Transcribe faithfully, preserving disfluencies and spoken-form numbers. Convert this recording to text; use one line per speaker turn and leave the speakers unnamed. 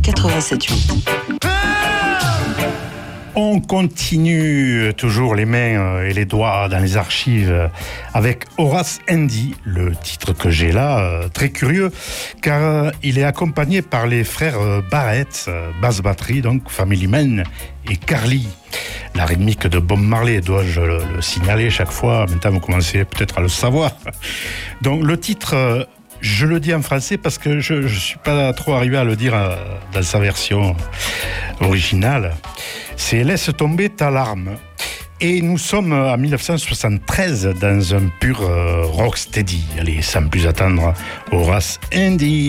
quatre-vingt-sept huit.
On continue toujours les mains et les doigts dans les archives avec Horace Andy, le titre que j'ai là, très curieux, car il est accompagné par les frères Barrett, basse batterie, donc Family Man, et Carly. La rythmique de Bob Marley, dois-je le, le signaler chaque fois, maintenant vous commencez peut-être à le savoir. Donc le titre, je le dis en français parce que je ne suis pas trop arrivé à le dire dans sa version originale. C'est « Laisse tomber ta larme ». Et nous sommes en dix-neuf cent soixante-treize dans un pur euh, rocksteady. Allez, sans plus attendre, Horace Andy.